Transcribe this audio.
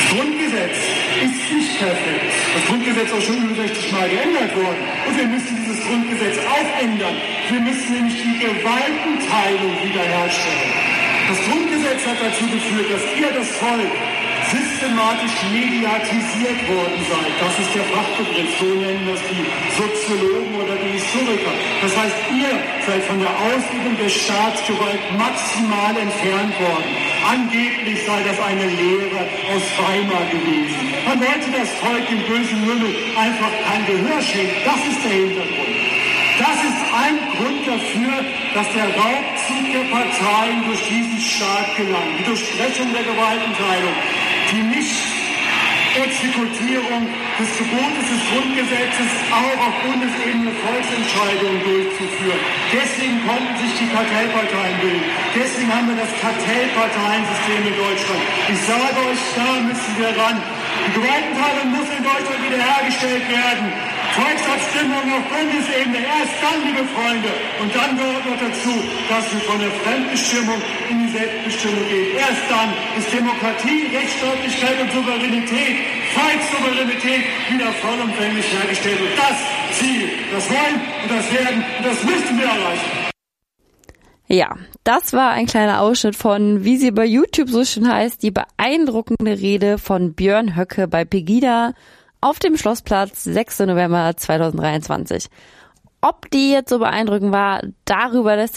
Grundgesetz ist nicht perfekt. Das Grundgesetz ist auch schon 65 Mal geändert worden. Und wir müssen dieses Grundgesetz auch ändern. Wir müssen nämlich die Gewaltenteilung wiederherstellen. Das Grundgesetz hat dazu geführt, dass ihr, das Volk, systematisch mediatisiert worden seid. Das ist der Fachbegriff, so nennen das die Soziologen oder die Historiker. Das heißt, ihr seid von der Ausübung der Staatsgewalt maximal entfernt worden. Angeblich sei das eine Lehre aus Weimar gewesen. Man wollte das Volk dem bösen Lümmel einfach kein Gehör schenken. Das ist der Hintergrund. Das ist ein Grund dafür, dass der Raubzug der Parteien durch diesen Staat gelang. Die Durchbrechung der Gewaltenteilung, die Nicht-Exekutierung des Gebotes des Grundgesetzes auch auf Bundesebene Volksentscheidungen durchzuführen. Deswegen konnten sich die Kartellparteien bilden. Deswegen haben wir das Kartellparteiensystem in Deutschland. Ich sage euch, da müssen wir ran. Die Gewaltenteilung muss in Deutschland wiederhergestellt werden. Volksabstimmung auf Bundesebene, erst dann, liebe Freunde. Und dann gehört noch dazu, dass wir von der Fremdbestimmung in die Selbstbestimmung gehen. Erst dann ist Demokratie, Rechtsstaatlichkeit und Souveränität, Volkssouveränität wieder vollumfänglich hergestellt. Und das Ziel, das wollen und das werden und das müssen wir erreichen. Ja, das war ein kleiner Ausschnitt von, wie sie bei YouTube so schön heißt, die beeindruckende Rede von Björn Höcke bei Pegida auf dem Schlossplatz, 6. November 2023. Ob die jetzt so beeindruckend war, darüber lässt